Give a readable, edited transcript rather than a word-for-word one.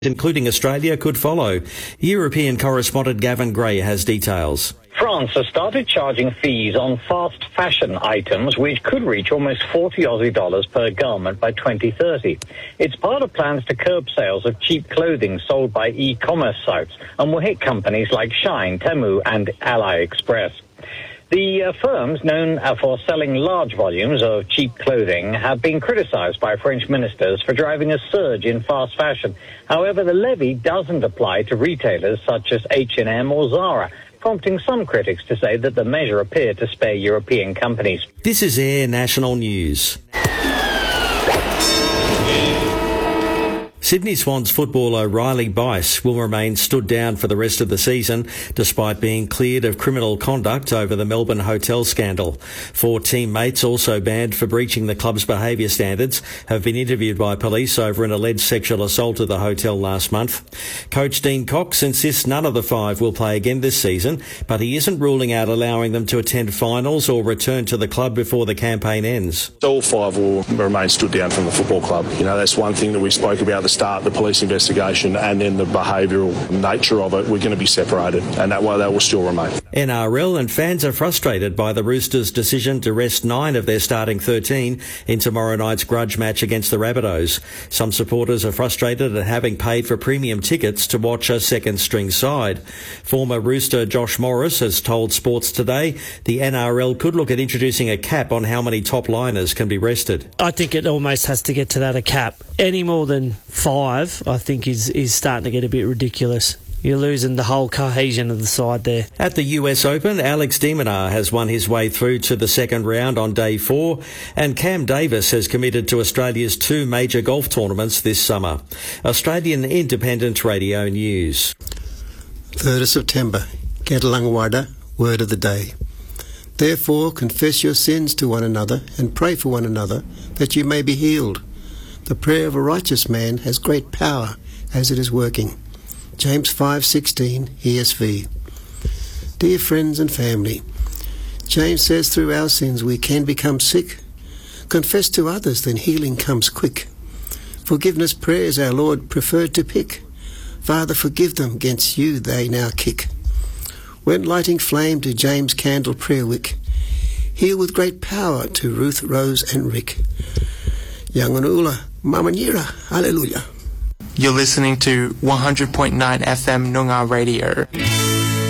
including Australia, could follow. European correspondent Gavin Gray has details. France has started charging fees on fast fashion items, which could reach almost 40 Aussie dollars per garment by 2030. It's part of plans to curb sales of cheap clothing sold by e-commerce sites and will hit companies like Shein, Temu and AliExpress. The firms known for selling large volumes of cheap clothing have been criticised by French ministers for driving a surge in fast fashion. However, the levy doesn't apply to retailers such as H&M or Zara, prompting some critics to say that the measure appeared to spare European companies. This is Air National News. Sydney Swans footballer Riley Bice will remain stood down for the rest of the season, despite being cleared of criminal conduct over the Melbourne hotel scandal. 4 teammates, also banned for breaching the club's behaviour standards, have been interviewed by police over an alleged sexual assault at the hotel last month. Coach Dean Cox insists none of the 5 will play again this season, but he isn't ruling out allowing them to attend finals or return to the club before the campaign ends. All 5 will remain stood down from the football club. You know, that's one thing that we spoke about at the start, the police investigation and then the behavioural nature of it. We're going to be separated, and that way they will still remain. NRL and fans are frustrated by the Roosters' decision to rest 9 of their starting 13 in tomorrow night's grudge match against the Rabbitohs. Some supporters are frustrated at having paid for premium tickets to watch a second-string side. Former Rooster Josh Morris has told Sports Today the NRL could look at introducing a cap on how many top liners can be rested. I think it almost has to get to that, a cap. Any more than 5, I think, is starting to get a bit ridiculous. You're losing the whole cohesion of the side there. At the US Open, Alex de Minaur has won his way through to the second round on day 4, and Cam Davis has committed to Australia's 2 major golf tournaments this summer. Australian Independent Radio News. 3rd of September, Kedalangwada, word of the day. Therefore, confess your sins to one another and pray for one another that you may be healed. The prayer of a righteous man has great power as it is working. James 5:16 ESV. Dear friends and family, James says through our sins we can become sick. Confess to others, then healing comes quick. Forgiveness prayers our Lord preferred to pick. Father, forgive them, against you they now kick. When lighting flame to James' candle prayer wick, heal with great power to Ruth, Rose and Rick. Yanganula, Mamanira, Hallelujah. You're listening to 100.9 FM Noongar Radio.